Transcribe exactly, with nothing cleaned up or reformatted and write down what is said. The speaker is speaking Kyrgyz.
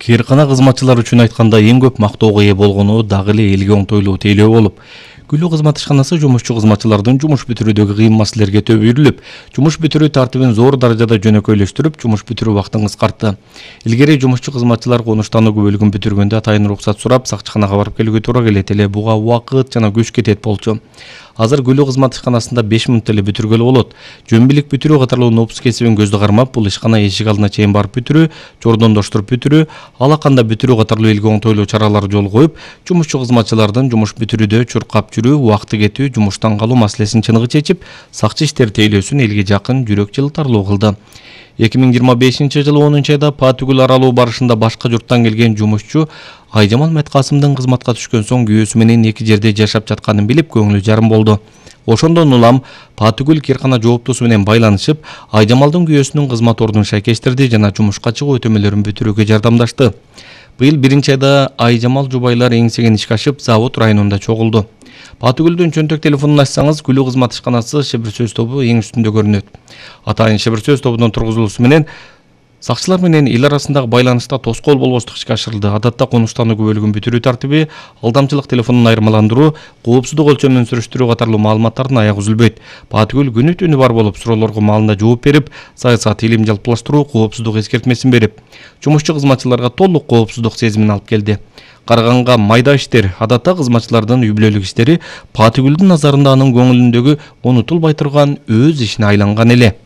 Кээркана кызматчылар үчүн айтканда эң көп мактоого ээ болгону дагы эле элге оңтойлуу тейлөө болуп, Гүлүү кызмат ишканасы жумушчу кызматчылардын жумуш бүтүрүүдөгү кыйын маселелерге төбүрүлүп, жумуш бүтүрүү тартибин зор даражада жөнөкөйлөштүрүп, жумуш бүтүрүү убактын кыскартты. Илгери жумушчу кызматчылар конуштануу күбөлүгүн бүтүргөндө атайын уруксат сурап, сакчыканага барып келүүгө туура келет эле, буга убакыт жана күч кетет болчу. Азыр Гүлүү кызмат ишканасында беш мүнөттө эле бүтүргөлө болот. Жөнбилик бүтүрүү катарлуу нопус кесибин көздү кармап, бул ишкана эшик алдына чейин барып бүтүрүү, жордондоштуруп бүтүрүү, алаканда бүтүрүү катарлуу элге оңтойлуу чаралар жол коюп, жумушчу кызматчылардын жумуш бүтүрүүдө чуркап жүрүү, убакыты кетүү, жумуштан калуу маселесин чыныгы чечип, сакчы иштер тейлөөсүн элге жакын, жүрөк жылытарлуу кылды. эки миң жыйырма бешинчи жылы онунчу айда Патүгүл аралуу барышында башка журттан келген жумушчу Айжамал Меткасымдын кызматка түшкөн соң күйөөсү менен эки жерде жашап жатканын билип, көңүлү жарым болду. Ошондон улам Патүгүл Кээркана жооптусу менен байланышып, Айжамалдын күйөөсүнүн кызмат ордун шайкештирди жана жумушка чыгуу өтөмөлөрүн бүтүрүүгө жардамдашты. Быйыл биринчи айда Айжамал жубайлар эңсеген ишке ашып, Завод районунда чогулду. Патүгүлдүн чөнтөк телефонун ачсаңыз, Гүлүү кызмат ишканасы шебер сөз тобу эң үстүндө көрүнөт. Атайын шебер сөз тобунун тургузулуусу менен сакчылар менен эл арасындагы байланышта тоскоол болбоштук ишке ашырылды. Адатта конуштануу күбөлүгүн бүтүрүү тартиби, алдамчылык телефонун айырмаландыруу, коопсуздук өлчөмүн сүрүштүрүү катарлуу маалыматтардын аягы үзүлбөйт. Патүгүл күнү түнү бар болуп, суроолорго маалында жооп берип, саясат илим жалпылаштыруу, коопсуздук эскертмесин берип, жумушчу кызматчыларга толук коопсуздук сезимин алып келди. Караганга майда иштер, адатта кызматчылардын үй бүлөлүк иштери Патүгүлдүн назарында анын көңүлүндөгү унутулбай турган өз ишине айланган эле.